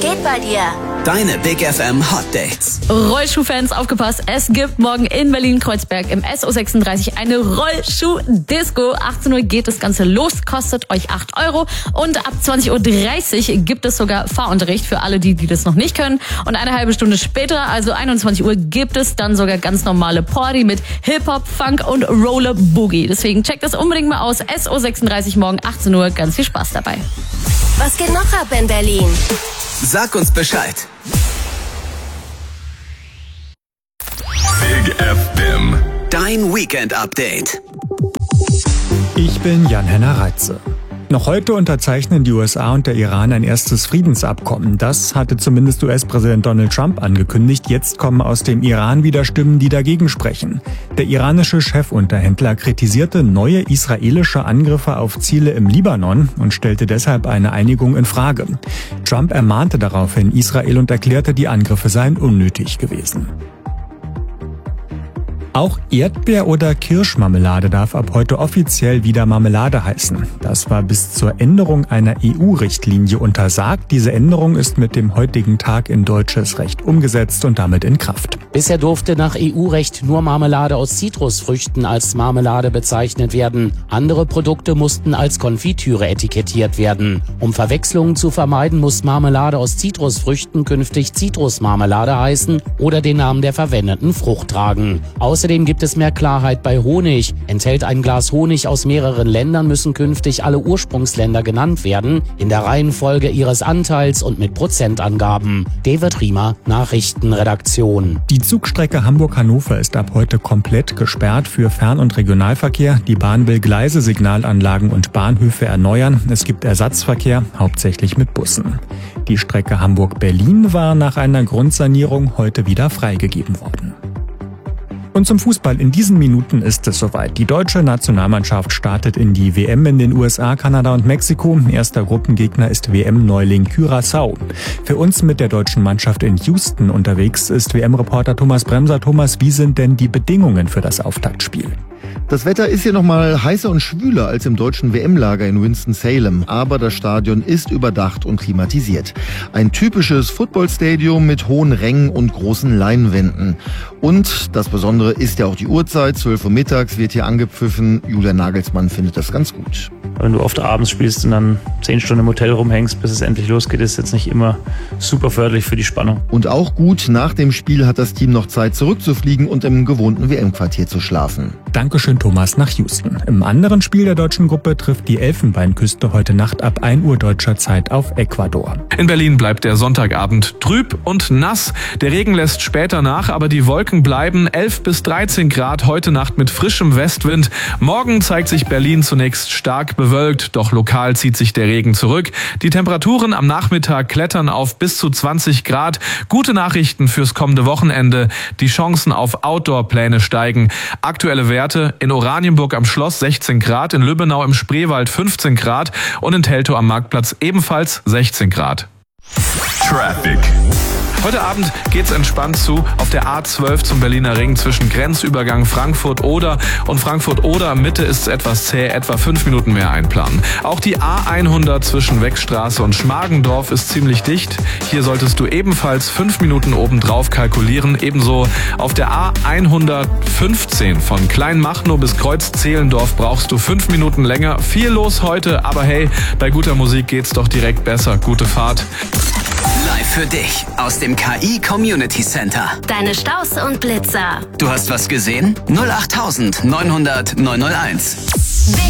geht bei dir? Deine Big FM Hot Dates. Rollschuhfans, aufgepasst, es gibt morgen in Berlin-Kreuzberg im SO36 eine Rollschuh-Disco. 18 Uhr geht das Ganze los, kostet euch 8 € und ab 20.30 Uhr gibt es sogar Fahrunterricht für alle, die das noch nicht können. Und eine halbe Stunde später, also 21 Uhr, gibt es dann sogar ganz normale Party mit Hip-Hop, Funk und Roller Boogie. Deswegen checkt das unbedingt mal aus. SO36 morgen 18 Uhr, ganz viel Spaß dabei. Was geht noch ab in Berlin? Sag uns Bescheid. Big FM. Dein Weekend-Update. Ich bin Jan-Henner Reitze. Noch heute unterzeichnen die USA und der Iran ein erstes Friedensabkommen. Das hatte zumindest US-Präsident Donald Trump angekündigt. Jetzt kommen aus dem Iran wieder Stimmen, die dagegen sprechen. Der iranische Chefunterhändler kritisierte neue israelische Angriffe auf Ziele im Libanon und stellte deshalb eine Einigung in Frage. Trump ermahnte daraufhin Israel und erklärte, die Angriffe seien unnötig gewesen. Auch Erdbeer- oder Kirschmarmelade darf ab heute offiziell wieder Marmelade heißen. Das war bis zur Änderung einer EU-Richtlinie untersagt. Diese Änderung ist mit dem heutigen Tag in deutsches Recht umgesetzt und damit in Kraft. Bisher durfte nach EU-Recht nur Marmelade aus Zitrusfrüchten als Marmelade bezeichnet werden. Andere Produkte mussten als Konfitüre etikettiert werden. Um Verwechslungen zu vermeiden, muss Marmelade aus Zitrusfrüchten künftig Zitrusmarmelade heißen oder den Namen der verwendeten Frucht tragen. Außerdem gibt es mehr Klarheit bei Honig. Enthält ein Glas Honig aus mehreren Ländern, müssen künftig alle Ursprungsländer genannt werden, in der Reihenfolge ihres Anteils und mit Prozentangaben. David Riemer, Nachrichtenredaktion. Die Zugstrecke Hamburg-Hannover ist ab heute komplett gesperrt für Fern- und Regionalverkehr. Die Bahn will Gleise, Signalanlagen und Bahnhöfe erneuern. Es gibt Ersatzverkehr, hauptsächlich mit Bussen. Die Strecke Hamburg-Berlin war nach einer Grundsanierung heute wieder freigegeben worden. Und zum Fußball. In diesen Minuten ist es soweit. Die deutsche Nationalmannschaft startet in die WM in den USA, Kanada und Mexiko. Erster Gruppengegner ist WM-Neuling Curaçao. Für uns mit der deutschen Mannschaft in Houston unterwegs ist WM-Reporter Thomas Bremser. Thomas, wie sind denn die Bedingungen für das Auftaktspiel? Das Wetter ist hier nochmal heißer und schwüler als im deutschen WM-Lager in Winston-Salem. Aber das Stadion ist überdacht und klimatisiert. Ein typisches Footballstadium mit hohen Rängen und großen Leinwänden. Und das Besondere ist ja auch die Uhrzeit. 12 Uhr mittags wird hier angepfiffen. Julian Nagelsmann findet das ganz gut. Wenn du oft abends spielst und dann 10 Stunden im Hotel rumhängst, bis es endlich losgeht, ist jetzt nicht immer super förderlich für die Spannung. Und auch gut, nach dem Spiel hat das Team noch Zeit zurückzufliegen und im gewohnten WM-Quartier zu schlafen. Dankeschön, Thomas, nach Houston. Im anderen Spiel der deutschen Gruppe trifft die Elfenbeinküste heute Nacht ab 1 Uhr deutscher Zeit auf Ecuador. In Berlin bleibt der Sonntagabend trüb und nass. Der Regen lässt später nach, aber die Wolken bleiben. 11 bis 13 Grad heute Nacht mit frischem Westwind. Morgen zeigt sich Berlin zunächst stark bewölkt, doch lokal zieht sich der Regen zurück. Die Temperaturen am Nachmittag klettern auf bis zu 20 Grad. Gute Nachrichten fürs kommende Wochenende. Die Chancen auf Outdoor-Pläne steigen. Aktuelle Werte: in Oranienburg am Schloss 16 Grad, in Lübbenau im Spreewald 15 Grad und in Teltow am Marktplatz ebenfalls 16 Grad. Traffic. Heute Abend geht's entspannt zu auf der A12 zum Berliner Ring zwischen Grenzübergang Frankfurt-Oder und Frankfurt-Oder Mitte ist es etwas zäh, etwa 5 Minuten mehr einplanen. Auch die A100 zwischen Weckstraße und Schmargendorf ist ziemlich dicht. Hier solltest du ebenfalls 5 Minuten obendrauf kalkulieren. Ebenso auf der A115 von Kleinmachnow bis Kreuz-Zehlendorf brauchst du 5 Minuten länger. Viel los heute, aber hey, bei guter Musik geht's doch direkt besser. Gute Fahrt. Live für dich aus dem KI Community Center. Deine Staus und Blitzer. Du hast was gesehen? 08900 901.